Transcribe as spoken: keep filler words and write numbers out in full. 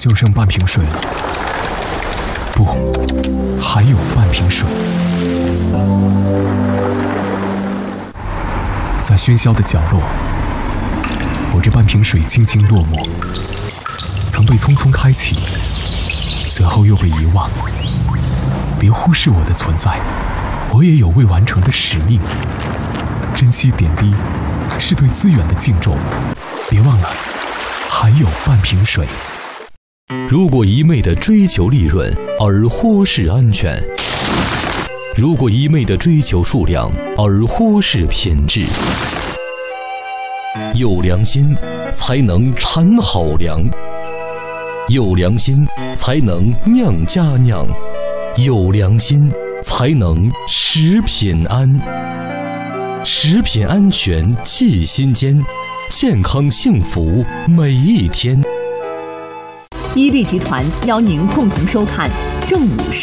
就剩半瓶水了。不，还有半瓶水。在喧嚣的角落，我这半瓶水静静落寞，曾被匆匆开启，随后又被遗忘。别忽视我的存在，我也有未完成的使命。珍惜点滴，是对资源的敬重。别忘了，还有半瓶水。 如果一味地追求利润而忽视安全，如果一味地追求数量而忽视品质，有良心才能产好粮，有良心才能酿佳酿，有良心才能食品安。食品安全记心间，健康幸福每一天。 伊利集团邀您共同收看正午十